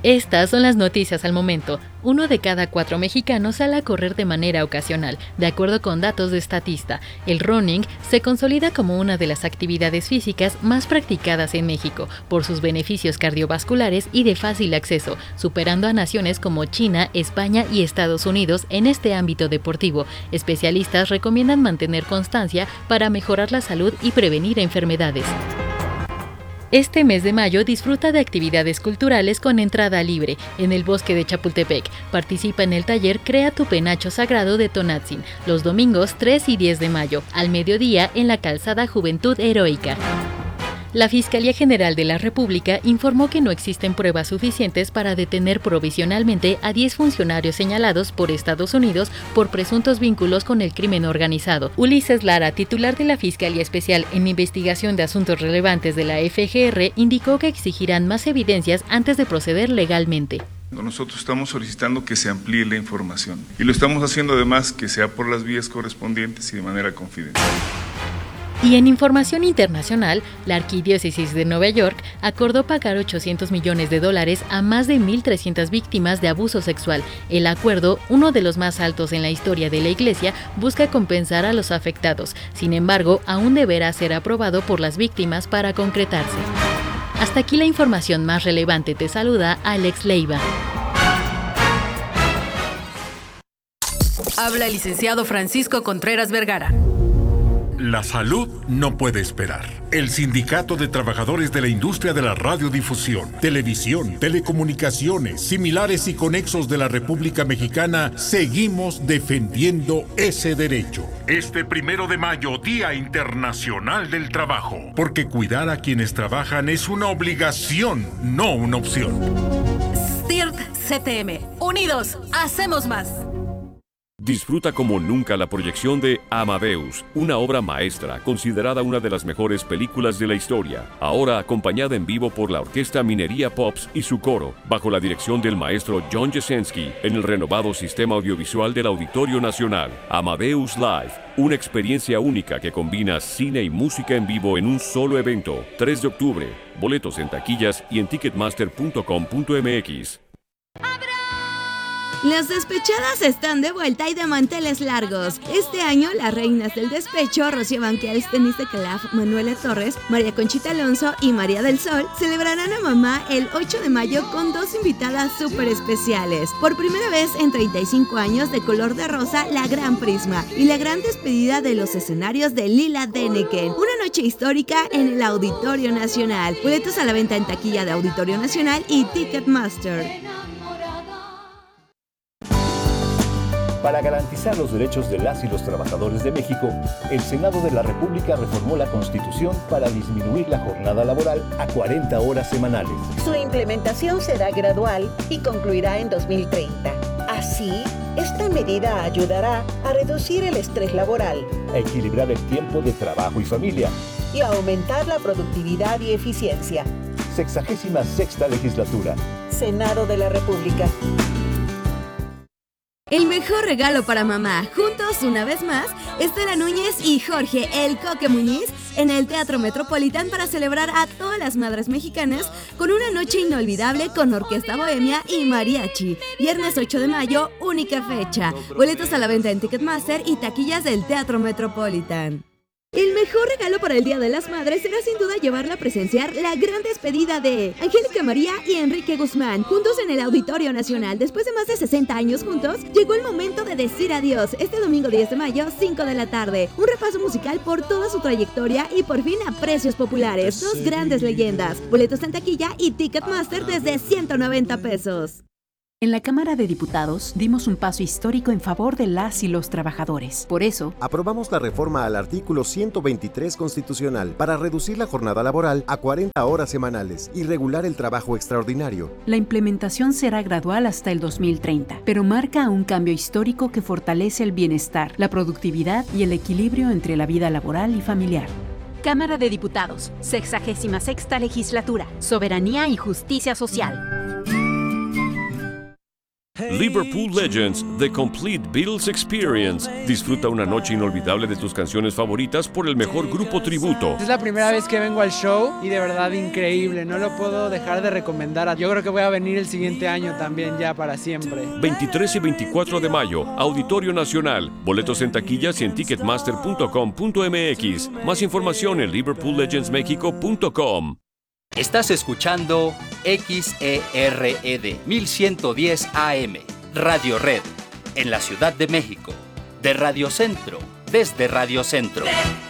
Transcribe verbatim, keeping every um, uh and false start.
Estas son las noticias al momento. Uno de cada cuatro mexicanos sale a correr de manera ocasional, de acuerdo con datos de Statista. El running se consolida como una de las actividades físicas más practicadas en México, por sus beneficios cardiovasculares y de fácil acceso, superando a naciones como China, España y Estados Unidos en este ámbito deportivo. Especialistas recomiendan mantener constancia para mejorar la salud y prevenir enfermedades. Este mes de mayo disfruta de actividades culturales con entrada libre en el bosque de Chapultepec. Participa en el taller Crea tu penacho sagrado de Tonantzin, los domingos tres y diez de mayo, al mediodía en la calzada Juventud Heroica. La Fiscalía General de la República informó que no existen pruebas suficientes para detener provisionalmente a diez funcionarios señalados por Estados Unidos por presuntos vínculos con el crimen organizado. Ulises Lara, titular de la Fiscalía Especial en Investigación de Asuntos Relevantes de la F G R, indicó que exigirán más evidencias antes de proceder legalmente. Nosotros estamos solicitando que se amplíe la información y lo estamos haciendo además que sea por las vías correspondientes y de manera confidencial. Y en información internacional, la Arquidiócesis de Nueva York acordó pagar ochocientos millones de dólares a más de mil trescientas víctimas de abuso sexual. El acuerdo, uno de los más altos en la historia de la Iglesia, busca compensar a los afectados. Sin embargo, aún deberá ser aprobado por las víctimas para concretarse. Hasta aquí la información más relevante. Te saluda Alex Leiva. Habla el licenciado Francisco Contreras Vergara. La salud no puede esperar. El Sindicato de Trabajadores de la Industria de la Radiodifusión, Televisión, Telecomunicaciones, similares y conexos de la República Mexicana, seguimos defendiendo ese derecho. Este primero de mayo, Día Internacional del Trabajo, porque cuidar a quienes trabajan es una obligación, no una opción. S T I R T C T M, unidos, hacemos más. Disfruta como nunca la proyección de Amadeus, una obra maestra considerada una de las mejores películas de la historia, ahora acompañada en vivo por la Orquesta Minería Pops y su coro, bajo la dirección del maestro John Jasenski, en el renovado sistema audiovisual del Auditorio Nacional. Amadeus Live, una experiencia única que combina cine y música en vivo en un solo evento. tres de octubre, boletos en taquillas y en ticketmaster punto com punto m x. Las despechadas están de vuelta y de manteles largos. Este año, las reinas del despecho, Rocío Banquels, Denise de Calaf, Manuela Torres, María Conchita Alonso y María del Sol, celebrarán a mamá el ocho de mayo con dos invitadas súper especiales. Por primera vez en treinta y cinco años, de color de rosa, la Gran Prisma y la gran despedida de los escenarios de Lila Deneken. Una noche histórica en el Auditorio Nacional. Boletos a la venta en taquilla de Auditorio Nacional y Ticketmaster. Para garantizar los derechos de las y los trabajadores de México, el Senado de la República reformó la Constitución para disminuir la jornada laboral a cuarenta horas semanales. Su implementación será gradual y concluirá en dos mil treinta. Así, esta medida ayudará a reducir el estrés laboral, a equilibrar el tiempo de trabajo y familia y a aumentar la productividad y eficiencia. Sexagésima sexta legislatura. Senado de la República. El mejor regalo para mamá. Juntos, una vez más, Estela Núñez y Jorge El Coque Muñiz en el Teatro Metropolitan para celebrar a todas las madres mexicanas con una noche inolvidable con orquesta bohemia y mariachi. Viernes ocho de mayo, única fecha. Boletos a la venta en Ticketmaster y taquillas del Teatro Metropolitan. El mejor regalo para el Día de las Madres será sin duda llevarla a presenciar la gran despedida de Angélica María y Enrique Guzmán, juntos en el Auditorio Nacional. Después de más de sesenta años juntos, llegó el momento de decir adiós. Este domingo diez de mayo, cinco de la tarde. Un repaso musical por toda su trayectoria y por fin a precios populares. Dos grandes leyendas. Boletos en taquilla y Ticketmaster desde ciento noventa pesos. En la Cámara de Diputados dimos un paso histórico en favor de las y los trabajadores. Por eso, aprobamos la reforma al artículo ciento veintitrés constitucional para reducir la jornada laboral a cuarenta horas semanales y regular el trabajo extraordinario. La implementación será gradual hasta el dos mil treinta, pero marca un cambio histórico que fortalece el bienestar, la productividad y el equilibrio entre la vida laboral y familiar. Cámara de Diputados, sexagésima sexta legislatura, soberanía y justicia social. Liverpool Legends, The Complete Beatles Experience. Disfruta una noche inolvidable de tus canciones favoritas por el mejor grupo tributo. Es la primera vez que vengo al show y de verdad increíble. No lo puedo dejar de recomendar. Yo creo que voy a venir el siguiente año también ya para siempre. veintitrés y veinticuatro de mayo, Auditorio Nacional. Boletos en taquillas y en ticketmaster punto com punto m x. Más información en liverpool legends mexico punto com. Estás escuchando X E R E D mil ciento diez A M, Radio Red, en la Ciudad de México, de Radio Centro, desde Radio Centro.